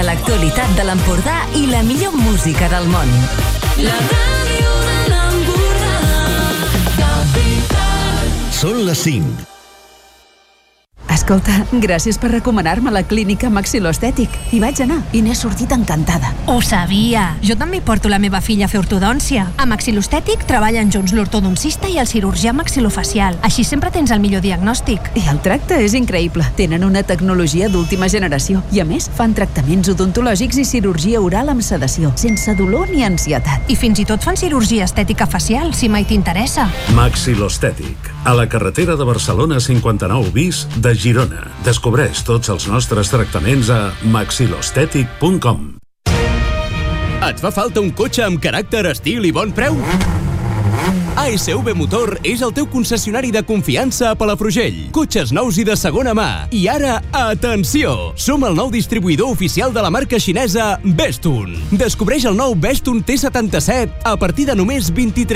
l'actualitat de l'Empordà i la millor música del món. La ràdio de l'Empordà, Capital. Són les 5. Escolta, gràcies per recomanar-me la clínica Maxil·loestètic. Hi vaig anar i n'he sortit encantada. Ho sabia! Jo també porto la meva filla a fer ortodòncia. A Maxil·loestètic treballen junts l'ortodoncista i el cirurgià maxilofacial. Així sempre tens el millor diagnòstic. I el tracte és increïble. Tenen una tecnologia d'última generació. I a més, fan tractaments odontològics i cirurgia oral amb sedació, sense dolor ni ansietat. I fins i tot fan cirurgia estètica facial, si mai t'interessa. Maxil·loestètic. A la carretera de Barcelona 59 bis de Girona. Descobreix tots els nostres tractaments a maxilloestètic.com. Et fa falta un cotxe amb caràcter, estil i bon preu? ASV Motor és el teu concessionari de confiança a Palafrugell. Cotxes nous i de segona mà. I ara, atenció! Som el nou distribuïdor oficial de la marca xinesa Bestun. Descobreix el nou Bestun T77 a partir de només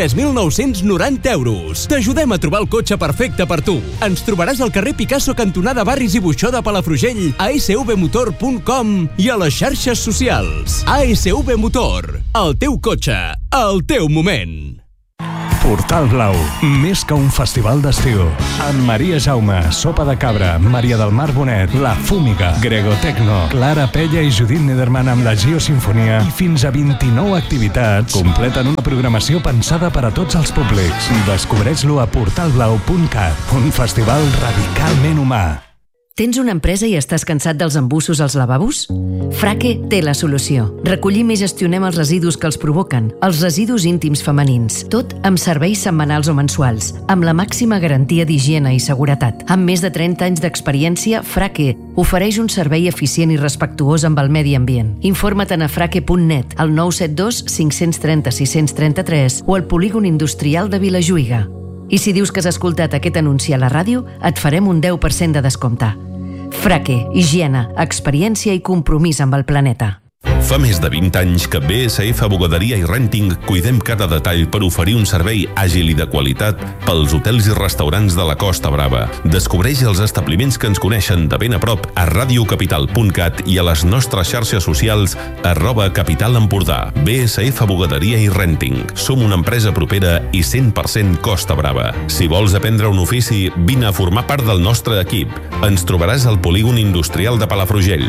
23.990 euros. T'ajudem a trobar el cotxe perfecte per tu. Ens trobaràs al carrer Picasso, cantonada Barris i Buixó de Palafrugell, a asvmotor.com i a les xarxes socials. ASV Motor, el teu cotxe, el teu moment. Portal Blau, més que un festival d'estiu. Amb Maria Jaume, Sopa de Cabra, Maria del Mar Bonet, La Fúmiga, Gregotecno, Clara Pella i Judit Nederman amb la Geosinfonia i fins a 29 activitats completen una programació pensada per a tots els públics. Descobreix-lo a portalblau.cat, un festival radicalment humà. Tens una empresa i estàs cansat dels embussos als lavabos? Frake té la solució. Recollim i gestionem els residus que els provoquen, els residus íntims femenins, tot amb serveis setmanals o mensuals, amb la màxima garantia d'higiene i seguretat. Amb més de 30 anys d'experiència, Frake ofereix un servei eficient i respectuós amb el medi ambient. Informa't a frake.net, al 972 530 633 o al polígon industrial de Vilajuïga. I si dius que has escoltat aquest anunci a la ràdio, et farem un 10% de descompte. Frake, higiene, experiència i compromís amb el planeta. Fa més de 20 anys que BSF Bugaderia i Renting cuidem cada detall per oferir un servei àgil i de qualitat pels hotels i restaurants de la Costa Brava. Descobreix els establiments que ens coneixen de ben a prop a radiocapital.cat i a les nostres xarxes socials @capitalempordà. BSF Bugaderia i Renting. Som una empresa propera i 100% Costa Brava. Si vols aprendre un ofici, vine a formar part del nostre equip. Ens trobaràs al polígon industrial de Palafrugell.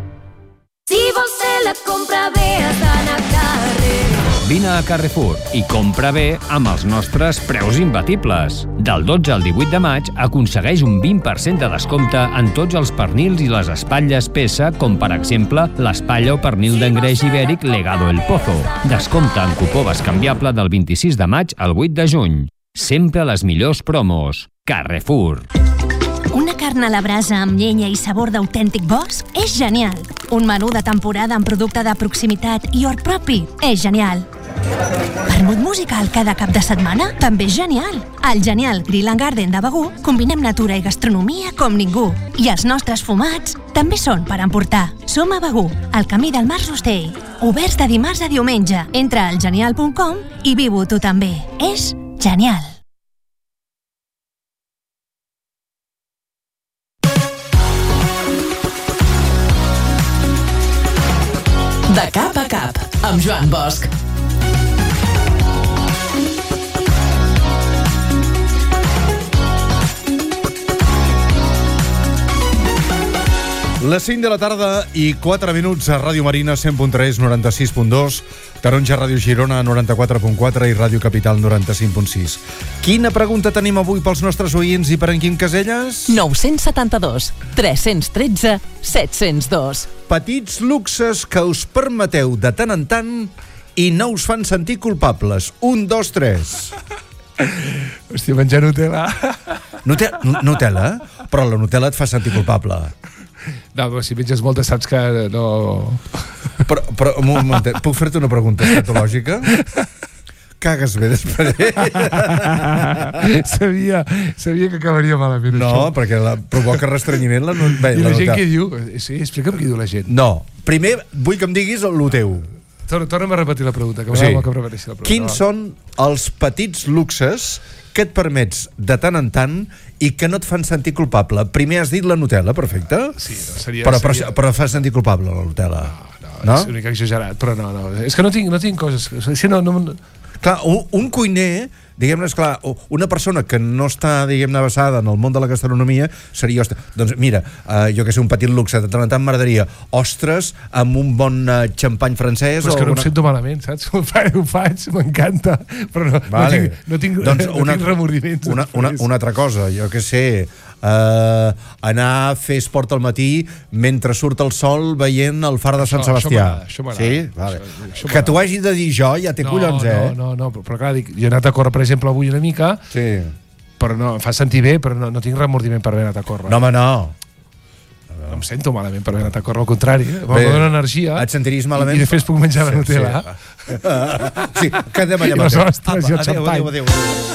Si vols fer la compra bé, has d'anar a Carrefour. Vine a Carrefour i compra bé amb els nostres preus imbatibles. Del 12 al 18 de maig aconsegueix un 20% de descompte en tots els pernils i les espatlles peça, com per exemple l'espatlla o pernil d'engreix ibèric Legado El Pozo. Descompte en cupó bescanviable del 26 de maig al 8 de juny. Sempre les millors promos. Carrefour. Una carn a la brasa amb llenya i sabor d'autèntic bosc és genial. Un menú de temporada amb producte de proximitat i hort propi és genial. Vermut musical cada cap de setmana també és genial. Al Genial Grill and Garden de Begur combinem natura i gastronomia com ningú. I els nostres fumats també són per emportar. Som a Begur, al camí del Mas Rostell. Oberts de dimarts a diumenge. Entra al genial.com i viu-ho tu també. És genial. De cap a cap, amb Joan Bosch. Les 5 de la tarda i 4 minuts a Ràdio Marina 100.3, 96.2, Taronja Ràdio Girona 94.4 i Ràdio Capital 95.6. Quina pregunta tenim avui pels nostres oients i per en Quim Caselles? 972 313 702. Petits luxes que us permeteu de tant en tant i no us fan sentir culpables. 1, 2, 3. Hòstia, menjar Nutella. Nutella? Però la Nutella et fa sentir culpable. No, però si menges molta saps que no... Però un momentet, puc fer-te una pregunta escatològica? Cagues bé després. Sabia que acabaria malament. No, això. perquè provoca restrenyiment. I la gent què diu? Sí, explica'm què diu la gent. No, primer vull que em diguis el teu. Torna'm a repetir la pregunta, que m'agrada que repeteixi la pregunta. Quins són els petits luxes que et permets de tant en tant i que no et fan sentir culpable? Primer has dit la Nutella, perfecte. Sí, no, seria... Però fa sentir culpable la Nutella. és una mica exagerat, però no. És que no tinc coses... Si no... Clar, un cuiner, diguem-ne, esclar, una persona que no està, diguem-ne, basada en el món de la gastronomia seria, doncs mira, jo que sé, un petit luxe, de tant en tant m'agradaria ostres amb un bon xampany francès. Però és que no em sento malament, saps? Ho faig, m'encanta, però no tinc remordiments. Una altra cosa, jo que sé, anar a fer esport al matí mentre surt el sol veient el far de Sant Sebastià. Això m'agrada. Sí? Vale. Que t'ho hagi de dir jo ja té collons, No, però clar, dic, jo he anat a córrer, per exemple, avui una mica, però no, em fa sentir bé, però no tinc remordiment per haver anat a córrer. No, home, no. No em sento malament per haver anat a córrer, al contrari. Em dona energia. Et sentiries malament? I després puc menjar la Nutella. Sí, quedem allà. I les ostres i el xampany. Adéu.